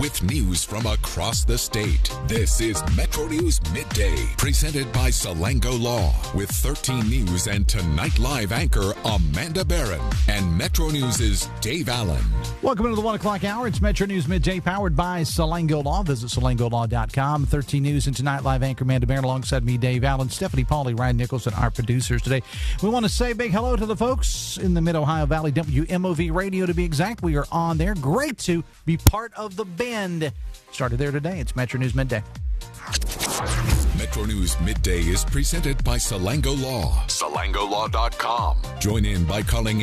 with news from across the state. This is Metro News Midday, presented by Salango Law, with 13 News and Tonight Live anchor Amanda Barron and Metro News' Dave Allen. Welcome to the 1 o'clock hour. It's Metro News Midday, powered by Salango Law. Visit salangolaw.com. 13 News and Tonight Live anchor Amanda Barron alongside me, Dave Allen, Stephanie Pauly, Ryan Nichols, and our producers today. We want to say a big hello to the folks in the Mid-Ohio Valley, WMOV Radio to be exact. We are on there. Great to be part of the Bend. Started there today. It's Metro News Midday. Metro News Midday is presented by Salango Law. SalangoLaw.com. Join in by calling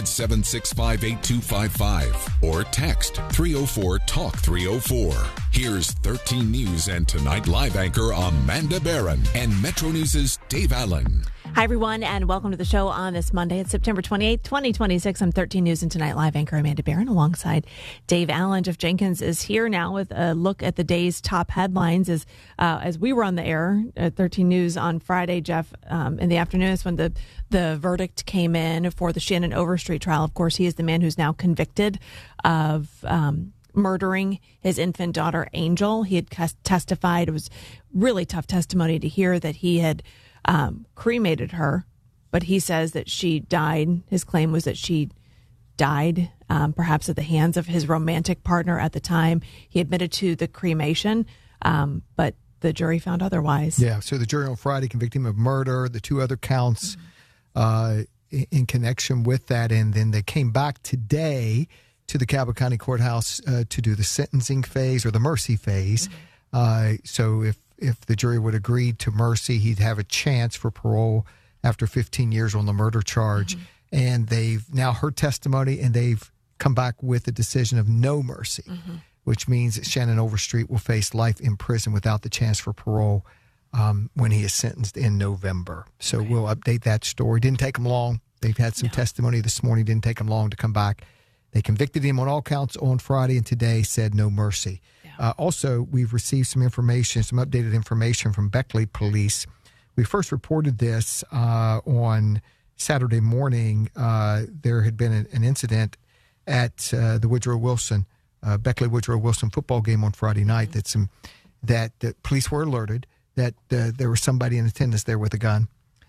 800-765-8255 or text 304-TALK-304. Here's 13 News and Tonight Live anchor Amanda Barron and Metro News' Dave Allen. Hi, everyone, and welcome to the show on this Monday. It's September 28th, 2026. I'm 13 News and Tonight Live anchor Amanda Barron alongside Dave Allen. Jeff Jenkins is here now with a look at the day's top headlines. As we were on the air at 13 News on Friday, Jeff, in the afternoon is when the verdict came in for the Shannon Overstreet trial. Of course, he is the man who's now convicted of murdering his infant daughter, Angel. He had testified. It was really tough testimony to hear that he had cremated her, but he says that she died. His claim was that she died, perhaps at the hands of his romantic partner at the time. He admitted to the cremation, but the jury found otherwise. Yeah, so the jury on Friday convicted him of murder, the two other counts in connection with that, and then they came back today to the Cabot County Courthouse to do the sentencing phase or the mercy phase. So if the jury would agree to mercy, he'd have a chance for parole after 15 years on the murder charge. And they've now heard testimony, and they've come back with a decision of no mercy, which means that Shannon Overstreet will face life in prison without the chance for parole when he is sentenced in November. So we'll update that story. Didn't take them long. They've had some testimony this morning. Didn't take them long to come back. They convicted him on all counts on Friday, and today said no mercy. Also, we've received some information, some updated information from Beckley Police. We first reported this on Saturday morning. There had been an incident at the Woodrow Wilson, Beckley Woodrow Wilson football game on Friday night that the police were alerted that there was somebody in attendance there with a gun.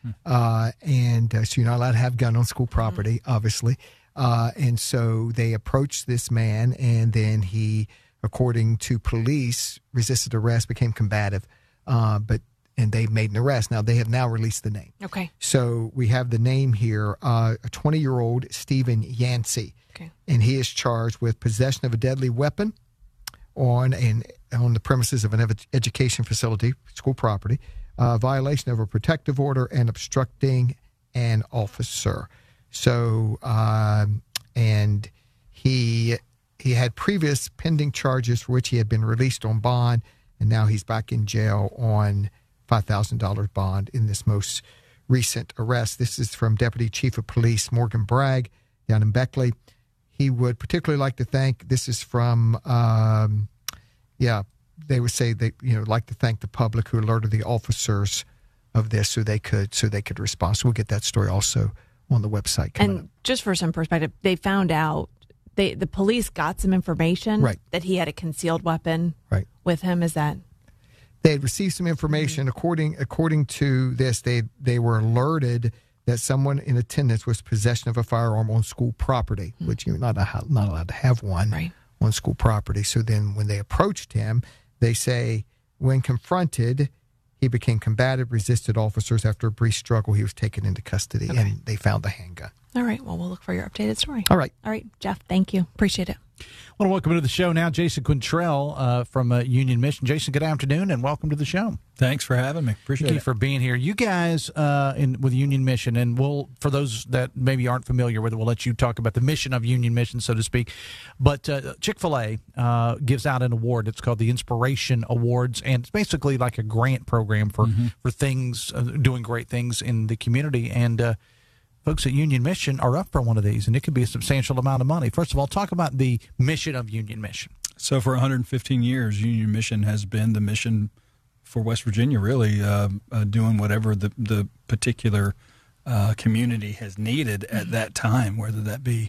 And so you're not allowed to have a gun on school property, obviously. And so they approached this man, and then he, according to police, resisted arrest, became combative, and they made an arrest. Now, they have now released the name. Okay. So we have the name here, a 20-year-old Stephen Yancey. Okay. And he is charged with possession of a deadly weapon on the premises of an education facility, school property, violation of a protective order, and obstructing an officer. So, and he had previous pending charges for which he had been released on bond, and now he's back in jail on $5,000 bond in this most recent arrest. This is from Deputy Chief of Police Morgan Bragg down in Beckley. He would particularly like to thank, this is from, they would say they, like to thank the public who alerted the officers of this so they could respond. So we'll get that story also on the website. And just for some perspective, they found out, the police got some information that he had a concealed weapon with him. Is that? They had received some information. According to this, they were alerted that someone in attendance was possession of a firearm on school property, which you're not allowed to have one on school property. So then when they approached him, they say, when confronted, he became combative, resisted officers. After a brief struggle, he was taken into custody, and they found the handgun. All right. Well, we'll look for your updated story. All right. Jeff, thank you. Appreciate it. I want to welcome to the show now Jason Quintrell from Union Mission. Jason, good afternoon, and welcome to the show. Thanks for having me. Appreciate it. Thank you for being here. You guys with Union Mission, and for those that maybe aren't familiar with it, we'll let you talk about the mission of Union Mission, so to speak. But Chick-fil-A gives out an award. It's called the Inspiration Awards, and it's basically like a grant program for things, doing great things in the community. And folks at Union Mission are up for one of these, and it could be a substantial amount of money. First of all, talk about the mission of Union Mission. So for 115 years, Union Mission has been the mission for West Virginia, really, doing whatever the particular community has needed at that time, whether that be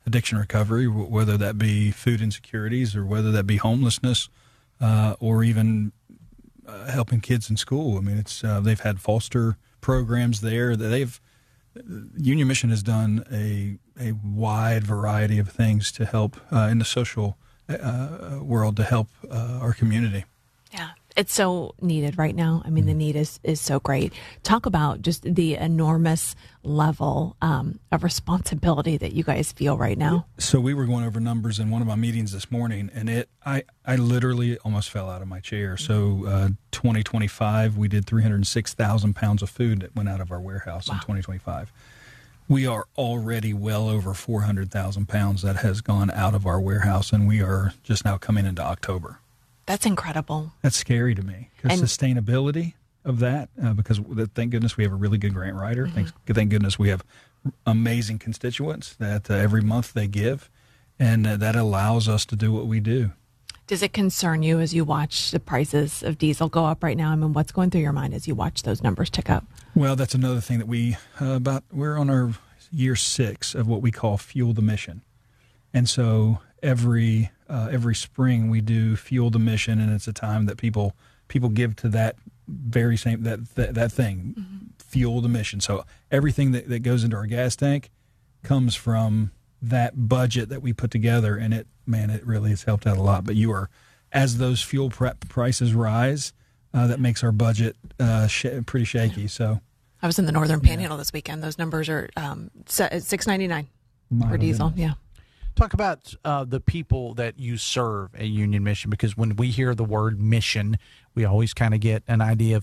addiction recovery, whether that be food insecurities or whether that be homelessness, or even helping kids in school. I mean, it's they've had foster programs there. Union Mission has done a wide variety of things to help in the social world to help our community. Yeah, it's so needed right now. I mean, the need is so great. Talk about just the enormous level of responsibility that you guys feel right now. So we were going over numbers in one of my meetings this morning, and I literally almost fell out of my chair. So 2025, we did 306,000 pounds of food that went out of our warehouse in 2025. We are already well over 400,000 pounds that has gone out of our warehouse, and we are just now coming into October. That's incredible. That's scary to me because sustainability of that, because thank goodness we have a really good grant writer. Thank goodness we have amazing constituents that every month they give, and that allows us to do what we do. Does it concern you as you watch the prices of diesel go up right now? I mean, what's going through your mind as you watch those numbers tick up? Well, that's another thing that we're on our year 6 of what we call Fuel the Mission. And so every spring we do Fuel the Mission, and it's a time that people give to that very same that thing, Fuel the Mission. So everything that goes into our gas tank comes from that budget that we put together, and it really has helped out a lot. But as those fuel prices rise, that makes our budget pretty shaky. So I was in the Northern Panhandle this weekend. Those numbers are $6.99 for diesel. Yeah. Talk about the people that you serve at Union Mission, because when we hear the word mission, we always kind of get an idea of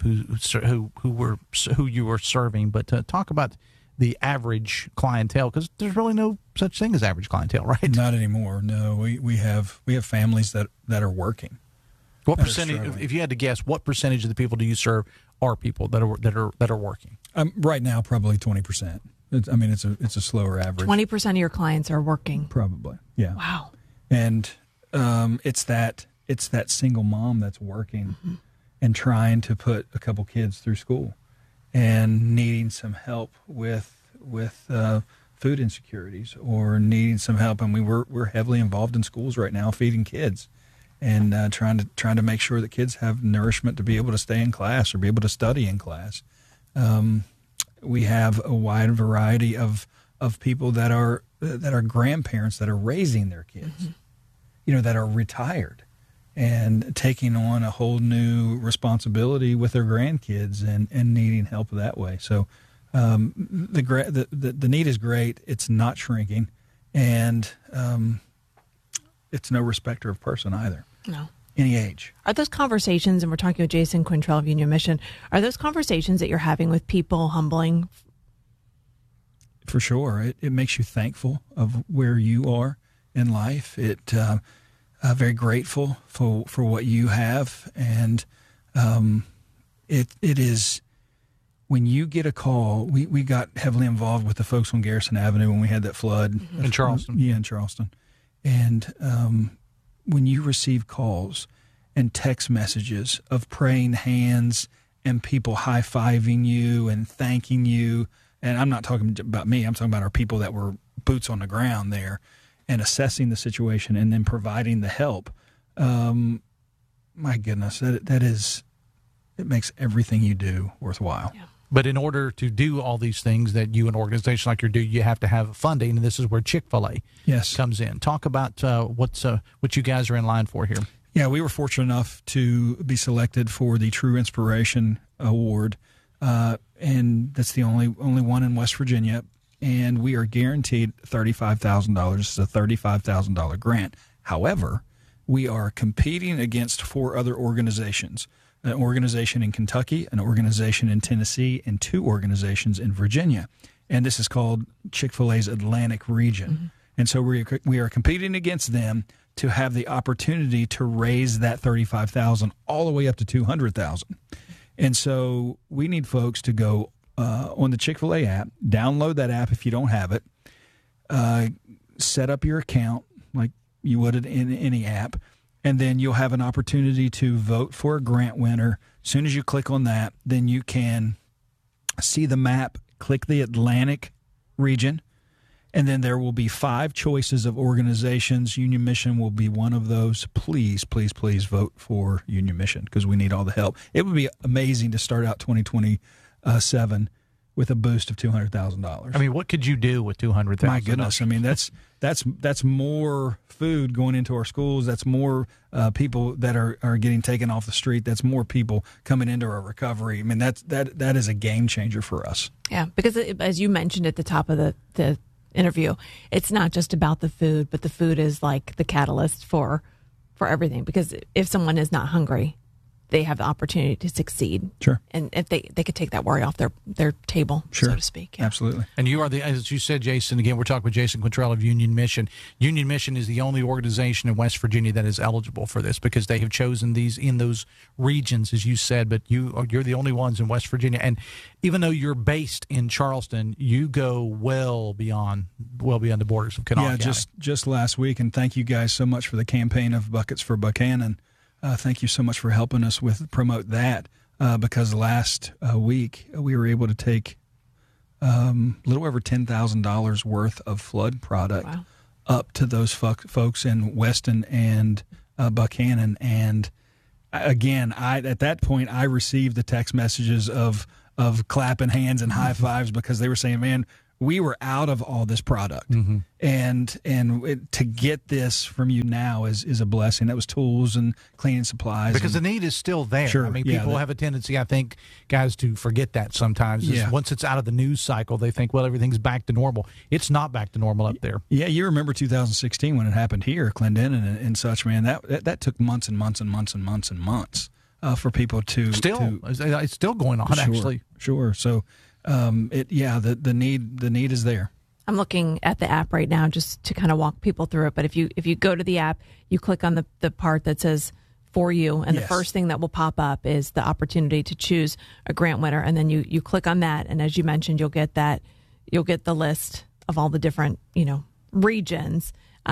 who you are serving. But talk about the average clientele, because there's really no such thing as average clientele, right? Not anymore. No, we have families that are working. What percentage? If you had to guess, what percentage of the people do you serve are people that are working? Right now, probably 20%. It's a slower average. 20% of your clients are working. Probably, yeah. Wow. And it's that single mom that's working and trying to put a couple kids through school and needing some help with food insecurities or needing some help. And we're heavily involved in schools right now, feeding kids and trying to make sure that kids have nourishment to be able to stay in class or be able to study in class. We have a wide variety of people that are grandparents that are raising their kids, that are retired and taking on a whole new responsibility with their grandkids and needing help that way. So the need is great. It's not shrinking, and it's no respecter of person either. No. Any age. Are those conversations, and we're talking with Jason Quintrell of Union Mission, are those conversations that you're having with people humbling? For sure. It makes you thankful of where you are in life. Very grateful for what you have. And it is, when you get a call, we got heavily involved with the folks on Garrison Avenue when we had that flood. In Charleston. Yeah, in Charleston. And when you receive calls and text messages of praying hands and people high-fiving you and thanking you, and I'm not talking about me, I'm talking about our people that were boots on the ground there and assessing the situation and then providing the help, my goodness, it makes everything you do worthwhile. Yeah. But in order to do all these things that you, an organization like you do, you have to have funding, and this is where Chick-fil-A comes in. Talk about what you guys are in line for here. Yeah, we were fortunate enough to be selected for the True Inspiration Award, and that's the only one in West Virginia, and we are guaranteed $35,000. It's a $35,000 grant. However, we are competing against 4 other organizations. An organization in Kentucky, an organization in Tennessee, and 2 organizations in Virginia. And this is called Chick-fil-A's Atlantic region. And so we are competing against them to have the opportunity to raise that $35,000 all the way up to $200,000. And so we need folks to go on the Chick-fil-A app, download that app if you don't have it, set up your account like you would in any app, and then you'll have an opportunity to vote for a grant winner. As soon as you click on that, then you can see the map, click the Atlantic region, And then there will be 5 choices of organizations. Union Mission will be one of those. Please, please, please vote for Union Mission because we need all the help. It would be amazing to start out 2027 with a boost of $200,000. I mean, what could you do with $200,000? My goodness! I mean, that's more food going into our schools. That's more people that are getting taken off the street. That's more people coming into our recovery. I mean, that is a game changer for us. Yeah, because as you mentioned at the top of the interview, it's not just about the food, but the food is like the catalyst for everything. Because if someone is not hungry, they have the opportunity to succeed. Sure. And if they could take that worry off their table, sure, so to speak. Yeah. Absolutely. And you are as you said, Jason, again, we're talking with Jason Quintrell of Union Mission. Union Mission is the only organization in West Virginia that is eligible for this because they have chosen these in those regions, as you said, but you're the only ones in West Virginia. And even though you're based in Charleston, you go well beyond the borders of Kanawha County. Just last week, and thank you guys so much for the campaign of Buckets for Buchanan. Thank you so much for helping us promote that because last week we were able to take a little over $10,000 worth of flood product up to those folks in Weston and Buchanan. And again, at that point, I received the text messages of clapping hands and high fives because they were saying, man, we were out of all this product, and to get this from you now is a blessing. That was tools and cleaning supplies because the need is still there. Sure, I mean, people have a tendency, I think, guys, to forget that sometimes. Once it's out of the news cycle, they think, well, everything's back to normal. It's not back to normal up there. Yeah, you remember 2016 when it happened here, Clendenin and such. Man, that took months and months and months and months and months for people to it's still going on. Actually, sure. So. The need is there. I'm looking at the app right now just to kind of walk people through it. But if you go to the app, you click on the part that says for you, and the first thing that will pop up is the opportunity to choose a grant winner, and then you click on that, and as you mentioned, you'll get the list of all the different regions,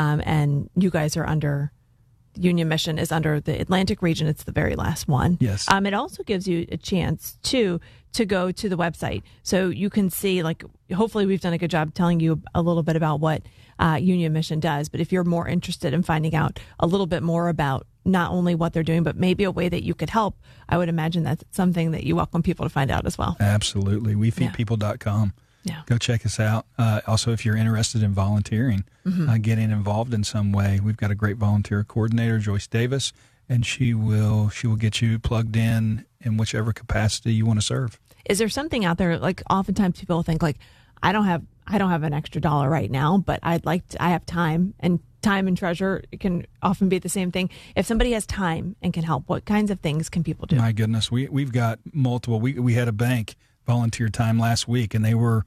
and you guys are under. Union Mission is under the Atlantic region. It's the very last one. Yes. It also gives you a chance to go to the website so you can see, hopefully we've done a good job telling you a little bit about what Union Mission does. But if you're more interested in finding out a little bit more about not only what they're doing, but maybe a way that you could help, I would imagine that's something that you welcome people to find out as well. Absolutely. WeFeedPeople.com. Yeah. Go check us out. Also, if you're interested in volunteering, getting involved in some way, we've got a great volunteer coordinator, Joyce Davis, and she will get you plugged in whichever capacity you want to serve. Is there something out there, oftentimes people think I don't have an extra dollar right now, but I have time, and time and treasure can often be the same thing. If somebody has time and can help, what kinds of things can people do? My goodness, we've got multiple. We had a bank volunteer time last week, and they were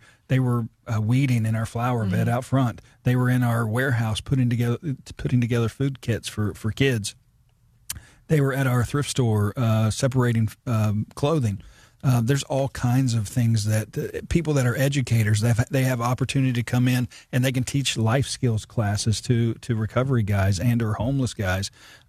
weeding in our flower bed out front. They were in our warehouse putting together food kits for kids. They were at our thrift store separating clothing. There's all kinds of things that people that are educators, they have opportunity to come in and they can teach life skills classes to recovery guys and or homeless guys.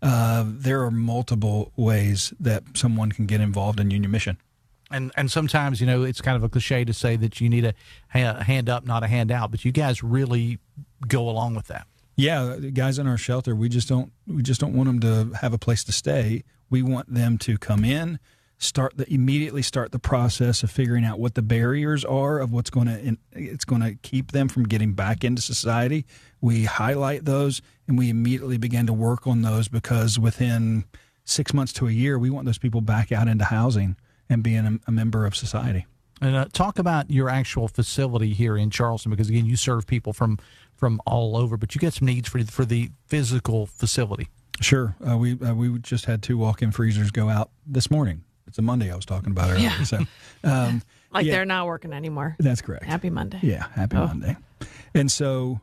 There are multiple ways that someone can get involved in Union Mission. And sometimes, it's kind of a cliche to say that you need a hand up, not a handout, but you guys really go along with that. Yeah, the guys in our shelter, we just don't want them to have a place to stay. We want them to come in, immediately start the process of figuring out what the barriers are of it's going to keep them from getting back into society. We highlight those and we immediately begin to work on those because within 6 months to a year, we want those people back out into housing and being a member of society. And talk about your actual facility here in Charleston, because again, you serve people from all over, but you got some needs for the physical facility. Sure, we just had 2 walk-in freezers go out this morning. It's a Monday I was talking about earlier. Yeah. So, they're not working anymore. That's correct. Happy Monday. Yeah, happy Monday. And so,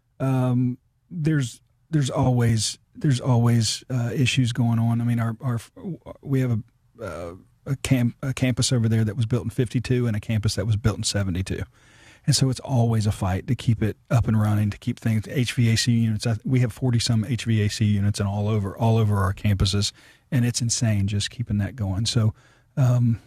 there's always issues going on. I mean, we have a campus over there that was built in 52 and a campus that was built in 72. And so it's always a fight to keep it up and running, to keep things, HVAC units. We have 40-some HVAC units and all over our campuses, and it's insane just keeping that going. So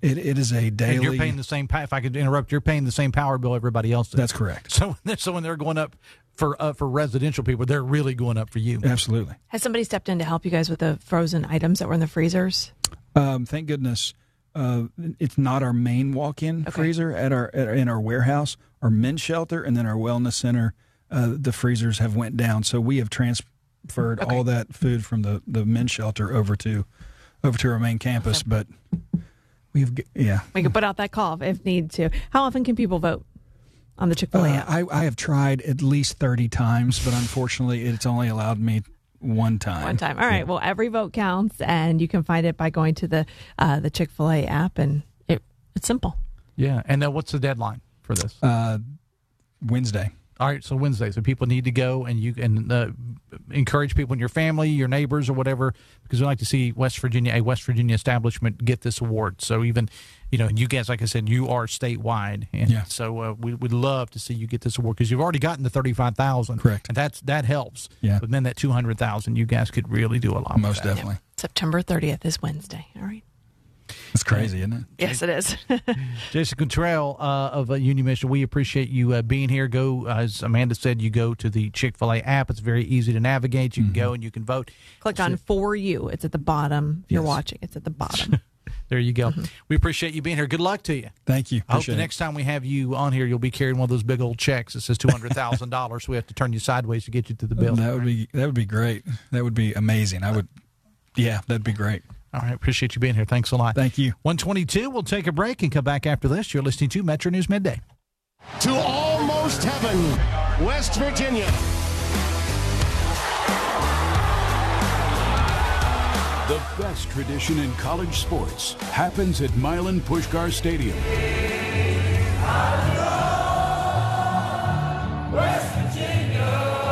It is a daily. And you're paying the same. If I could interrupt, you're paying the same power bill everybody else is. That's correct. So when they're going up for residential people, they're really going up for you. Absolutely. Has somebody stepped in to help you guys with the frozen items that were in the freezers? Thank goodness. It's not our main walk-in freezer in our warehouse. Our men's shelter and then our wellness center, the freezers have went down. So we have transferred all that food from the men's shelter over to our main campus. But we can put out that call if need to. How often can people vote on the Chick-fil-A app? I have tried at least 30 times, but unfortunately, it's only allowed me one time. All right. Yeah. Well, every vote counts, and you can find it by going to the Chick-fil-A app, and it's simple. Yeah. And then what's the deadline for this? Wednesday. All right, so Wednesday. So people need to go, and you can encourage people in your family, your neighbors, or whatever, because we like to see a West Virginia establishment get this award. So even, you guys, like I said, you are statewide, and so we would love to see you get this award because you've already gotten the $35,000. Correct, and that helps. Yeah, but then that $200,000, you guys could really do a lot. Most definitely. Yeah. September 30th is Wednesday. All right. It's crazy, isn't it? Yes, it is. Jason Cottrell of Union Mission, we appreciate you being here. Go, as Amanda said, you go to the Chick-fil-A app. It's very easy to navigate. You can go and you can vote. Click on For You. It's at the bottom. If you're watching, it's at the bottom. There you go. We appreciate you being here. Good luck to you. Thank you. I hope the next time we have you on here, you'll be carrying one of those big old checks that says $200,000. So we have to turn you sideways to get you to the bill. That would be great. That would be amazing. That'd be great. All right. Appreciate you being here. Thanks a lot. Thank you. 1:22. We'll take a break and come back after this. You're listening to Metro News Midday. To almost heaven, West Virginia. The best tradition in college sports happens at Milan Puskar Stadium. West Virginia.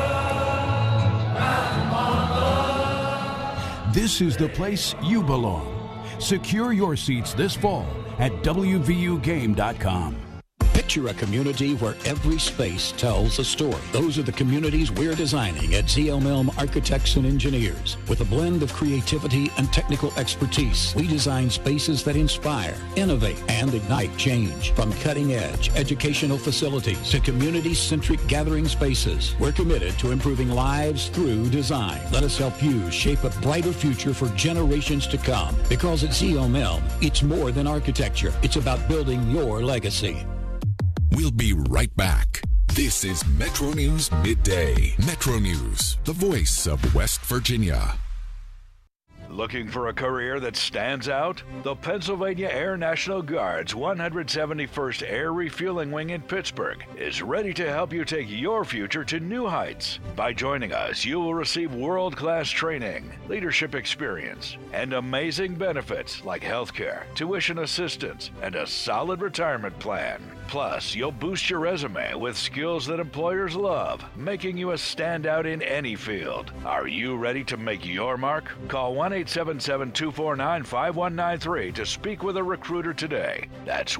This is the place you belong. Secure your seats this fall at WVUGame.com. Picture a community where every space tells a story. Those are the communities we're designing at ZLM Architects and Engineers. With a blend of creativity and technical expertise, we design spaces that inspire, innovate, and ignite change. From cutting-edge educational facilities to community-centric gathering spaces, we're committed to improving lives through design. Let us help you shape a brighter future for generations to come. Because at ZLM, it's more than architecture. It's about building your legacy. We'll be right back. This is Metro News Midday. Metro News, the voice of West Virginia. Looking for a career that stands out? The Pennsylvania Air National Guard's 171st Air Refueling Wing in Pittsburgh is ready to help you take your future to new heights. By joining us, you will receive world-class training, leadership experience, and amazing benefits like healthcare, tuition assistance, and a solid retirement plan. Plus, you'll boost your resume with skills that employers love, making you a standout in any field. Are you ready to make your mark? Call 1-877-249-5193 to speak with a recruiter today. That's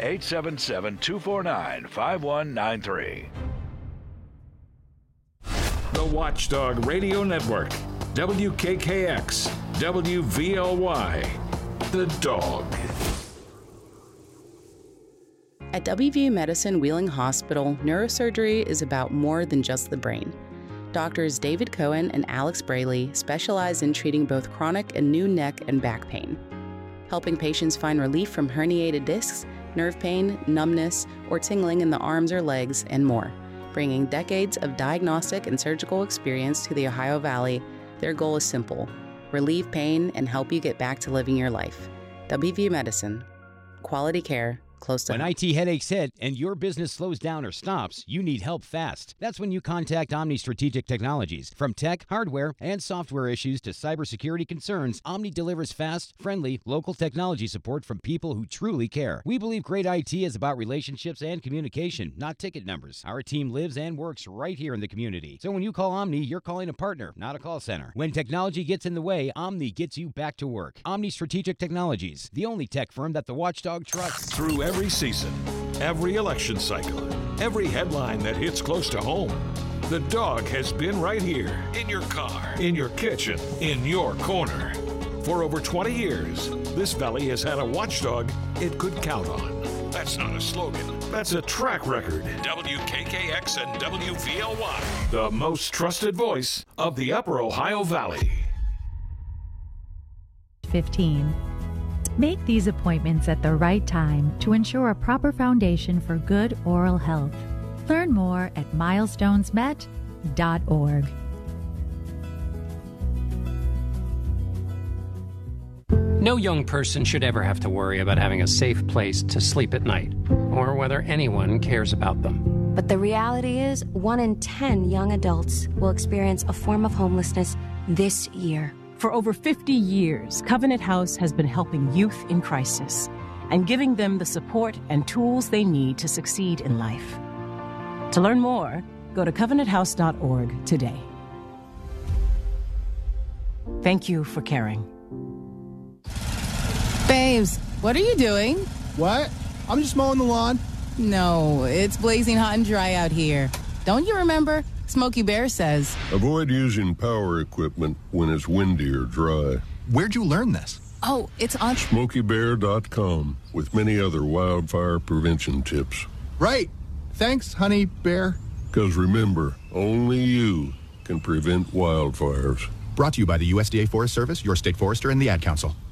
1-877-249-5193. The Watchdog Radio Network. WKKX. WVLY. The Dog. At WVU Medicine Wheeling Hospital, neurosurgery is about more than just the brain. Doctors David Cohen and Alex Braley specialize in treating both chronic and new neck and back pain, helping patients find relief from herniated discs, nerve pain, numbness, or tingling in the arms or legs, and more. Bringing decades of diagnostic and surgical experience to the Ohio Valley, their goal is simple: relieve pain and help you get back to living your life. WVU Medicine. Quality care. Close to when IT headaches hit and your business slows down or stops, you need help fast. That's when you contact Omni Strategic Technologies. From tech, hardware, and software issues to cybersecurity concerns, Omni delivers fast, friendly, local technology support from people who truly care. We believe great IT is about relationships and communication, not ticket numbers. Our team lives and works right here in the community. So when you call Omni, you're calling a partner, not a call center. When technology gets in the way, Omni gets you back to work. Omni Strategic Technologies, the only tech firm that the Watchdog trusts. Through every season, every election cycle, every headline that hits close to home, the Dog has been right here, in your car, in your kitchen, in your corner. For over 20 years, this valley has had a watchdog it could count on. That's not a slogan. That's a track record. WKKX and WVLY, the most trusted voice of the Upper Ohio Valley. 15. Make these appointments at the right time to ensure a proper foundation for good oral health. Learn more at milestonesmet.org. No young person should ever have to worry about having a safe place to sleep at night, or whether anyone cares about them. But the reality is, 1 in 10 young adults will experience a form of homelessness this year. For over 50 years, Covenant House has been helping youth in crisis and giving them the support and tools they need to succeed in life. To learn more, go to covenanthouse.org today. Thank you for caring. Babes, what are you doing? What? I'm just mowing the lawn. No, it's blazing hot and dry out here. Don't you remember? Smokey Bear says, avoid using power equipment when it's windy or dry. Where'd you learn this? Oh, it's on SmokeyBear.com with many other wildfire prevention tips. Right. Thanks, Honey Bear. Because remember, only you can prevent wildfires. Brought to you by the USDA Forest Service, your state forester, and the Ad Council.